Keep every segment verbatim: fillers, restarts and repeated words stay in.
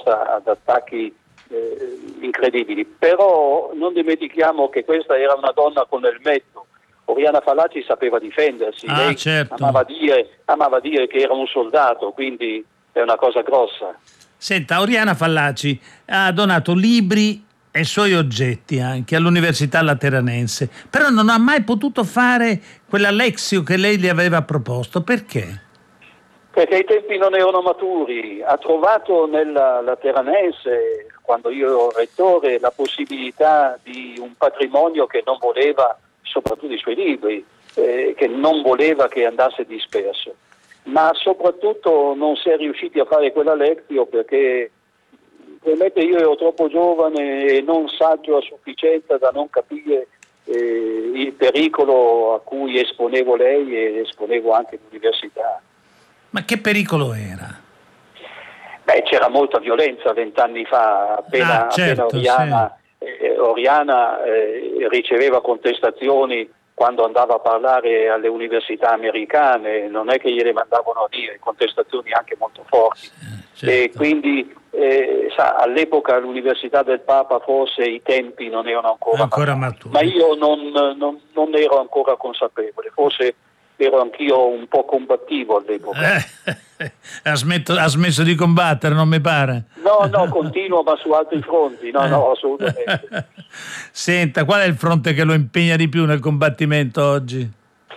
esposta ad attacchi eh, incredibili. Però non dimentichiamo che questa era una donna con l'elmetto. Oriana Fallaci sapeva difendersi, ah, lei certo. amava dire, amava dire che era un soldato, quindi è una cosa grossa. Senta, Oriana Fallaci ha donato libri e suoi oggetti anche all'Università Lateranense, però non ha mai potuto fare quella lezione che lei gli aveva proposto. Perché? Perché i tempi non erano maturi. Ha trovato nella Lateranense, quando io ero rettore, la possibilità di un patrimonio che non voleva, soprattutto i suoi libri, eh, che non voleva che andasse disperso. Ma soprattutto non si è riusciti a fare quella lezione perché probabilmente io ero troppo giovane e non saggio a sufficienza da non capire eh, il pericolo a cui esponevo lei e esponevo anche l'università. Ma che pericolo era? Beh, c'era molta violenza vent'anni fa, appena, ah, certo, appena Oriana, sì. eh, Oriana eh, riceveva contestazioni quando andava a parlare alle università americane, non è che gliele mandavano a dire, contestazioni anche molto forti. Certo. E quindi eh, sa, all'epoca all'Università del Papa forse i tempi non erano ancora, ancora maturi, maturi, ma io non, non, non ero ancora consapevole, forse ero anch'io un po' combattivo all'epoca. Eh, ha, smetto, ha smesso di combattere, non mi pare? No, no, continuo, ma su altri fronti, no, no, assolutamente. Senta, qual è il fronte che lo impegna di più nel combattimento oggi?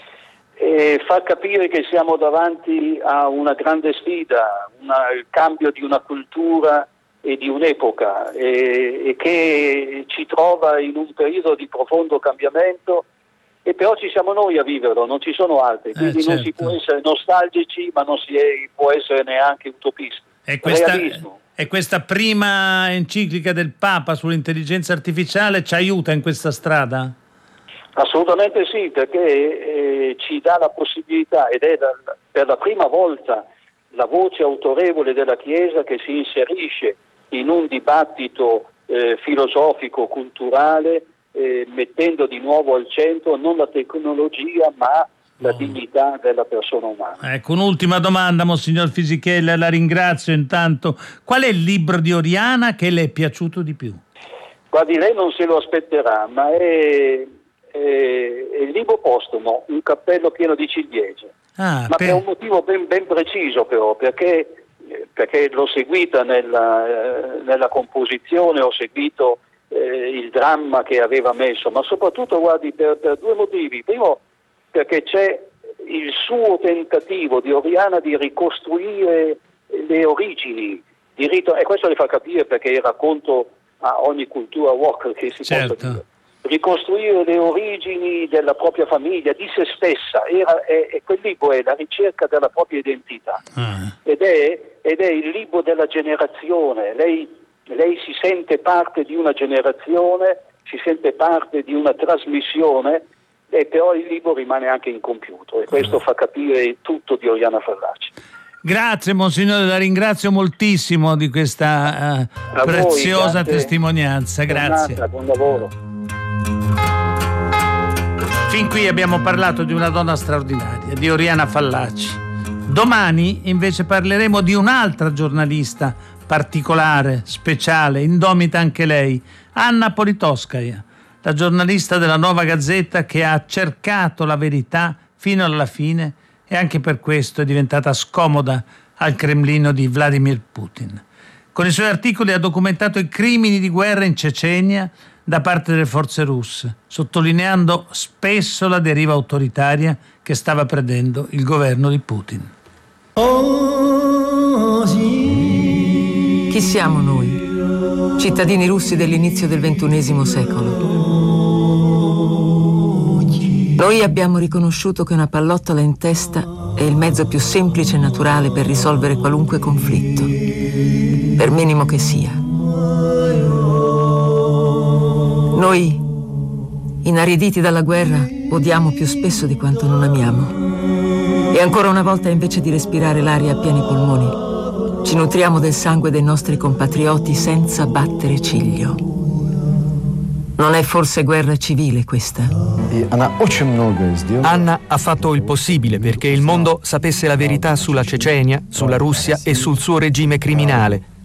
E far capire che siamo davanti a una grande sfida, una, il cambio di una cultura e di un'epoca e, e che ci trova in un periodo di profondo cambiamento, e però ci siamo noi a viverlo, non ci sono altri, quindi eh, certo. non si può essere nostalgici, ma non si è, può essere neanche utopisti. E questa, Realismo. e questa prima enciclica del Papa sull'intelligenza artificiale ci aiuta in questa strada? Assolutamente sì, perché eh, ci dà la possibilità, ed è da, per la prima volta la voce autorevole della Chiesa che si inserisce in un dibattito eh, filosofico, culturale, eh, mettendo di nuovo al centro non la tecnologia ma la dignità della persona umana. Ecco, un'ultima domanda, Monsignor Fisichella, la ringrazio intanto. Qual è il libro di Oriana che le è piaciuto di più? Guardi, lei non se lo aspetterà, ma è, è, è il libro postumo, Un cappello pieno di ciliegie. Ah, ma per... per un motivo ben, ben preciso però, perché, perché l'ho seguita nella, eh, nella composizione, ho seguito eh, il dramma che aveva messo, ma soprattutto, guardi, per, per due motivi. Primo, perché c'è il suo tentativo di Oriana di ricostruire le origini, di rito- e questo le fa capire perché il racconto a ogni cultura walk che si certo. possa dire. Ricostruire le origini della propria famiglia, di se stessa, era, è, è quel libro è la ricerca della propria identità ah. ed, è, ed è il libro della generazione. Lei, lei si sente parte di una generazione, si sente parte di una trasmissione, e però il libro rimane anche incompiuto, e questo ah. fa capire tutto di Oriana Fallaci. Grazie Monsignore, la ringrazio moltissimo di questa uh, preziosa voi, testimonianza. Grazie. Giornata, buon lavoro. Fin qui abbiamo parlato di una donna straordinaria, di Oriana Fallaci. Domani invece parleremo di un'altra giornalista particolare, speciale, indomita anche lei, Anna Politkovskaja, la giornalista della Nuova Gazzetta che ha cercato la verità fino alla fine e anche per questo è diventata scomoda al Cremlino di Vladimir Putin. Con i suoi articoli ha documentato i crimini di guerra in Cecenia da parte delle forze russe, sottolineando spesso la deriva autoritaria che stava prendendo il governo di Putin. Chi siamo noi? Cittadini russi dell'inizio del ventunesimo secolo. Noi abbiamo riconosciuto che una pallottola in testa è il mezzo più semplice e naturale per risolvere qualunque conflitto, per minimo che sia. Noi, inariditi dalla guerra, odiamo più spesso di quanto non amiamo. E ancora una volta, invece di respirare l'aria a pieni polmoni, ci nutriamo del sangue dei nostri compatrioti senza battere ciglio. Non è forse guerra civile questa? Anna ha fatto il possibile perché il mondo sapesse la verità sulla Cecenia, sulla Russia e sul suo regime criminale.